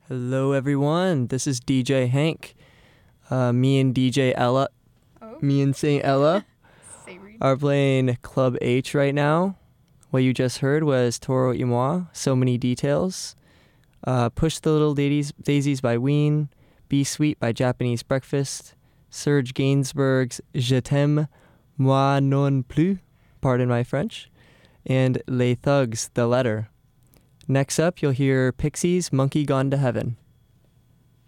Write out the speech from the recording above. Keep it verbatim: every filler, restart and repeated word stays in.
Hello, everyone. This is D J Hank. Uh, me and D J Ella, Oh. me and Saint Ella Savory. are playing Club H right now. What you just heard was Toro y Moi, So Many Details. Uh, Push the Little Daisies, Daisies by Ween. Be Sweet by Japanese Breakfast. Serge Gainsbourg's Je t'aime, moi non plus, pardon my French. And Les Thugs, The Letter. Next up, you'll hear Pixies' Monkey Gone to Heaven.